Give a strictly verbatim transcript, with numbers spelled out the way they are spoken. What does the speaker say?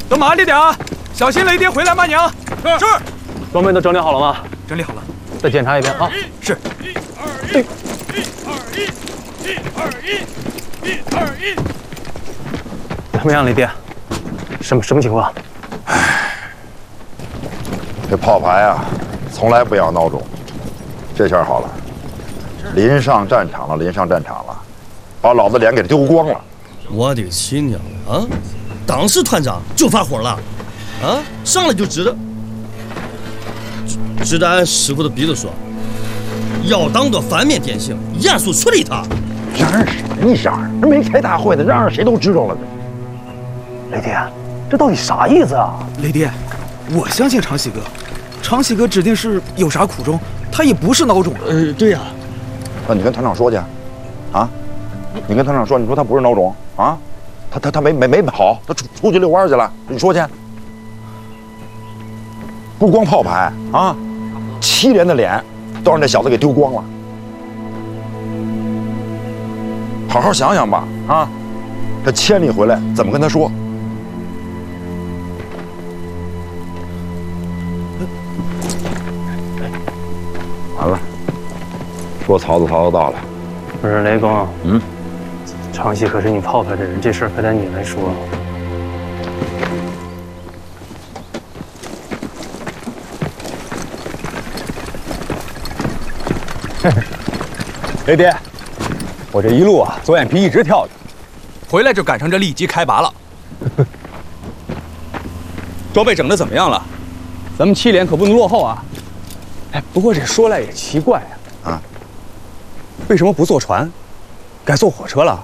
都麻利点啊，小心雷爹回来骂娘。是。是。 装备都整理好了吗？ 整理好了。 再检查一遍啊。 是。 一二一，一二一，一二一，一二一。 怎么样，雷爹？什么什么情况？ 唉，这炮排啊，从来不要孬种。这下好了，临上战场了，临上战场了，把老子脸给丢光了。 我的亲娘啊！当时团长就发火了，啊，上来就指着，指着俺师傅的鼻子说：“要当个反面典型，严肃处理他。” 嚷嚷什么呀？这没开大会呢，嚷嚷谁都知道了。 雷爹，这到底啥意思啊？ 雷爹，我相信长喜哥，长喜哥指定是有啥苦衷，他也不是孬种。 呃，对呀、啊。 那你跟团长说去，啊，你跟团长说，你说他不是孬种啊，他他他没没没跑，他出出去遛弯去了，你说去。不光炮排啊，七连的脸都让这小子给丢光了。好好想想吧，啊，这千里回来怎么跟他说？完了，说曹操曹操到了。 不是雷公， 嗯， 长喜可是你炮排的人，这事儿可得你来说。 雷爹，我这一路啊，左眼皮一直跳着， 回来就赶上这立即开拔了。 装备整的怎么样了？咱们七连可不能落后啊！哎，不过这说来也奇怪啊， 啊， 为什么不坐船，改坐火车了？